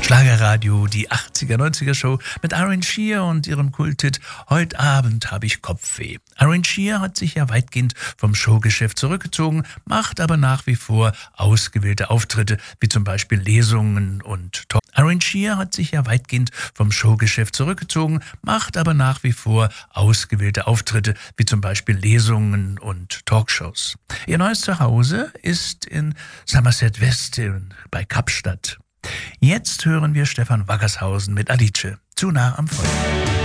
Schlagerradio, die 80er-90er Show mit Irene Shear und ihrem Kulthit Heut Abend habe ich Kopfweh. Irene Shear hat sich ja weitgehend vom Showgeschäft zurückgezogen, macht aber nach wie vor ausgewählte Auftritte, wie zum Beispiel Lesungen und Talk. Irene Shear hat sich ja weitgehend vom Showgeschäft zurückgezogen, macht aber nach wie vor ausgewählte Auftritte, wie zum Beispiel Lesungen und Talkshows. Ihr neues Zuhause ist in Somerset West bei Kapstadt. Jetzt hören wir Stefan Wackershausen mit Alice, zu nah am Feuer.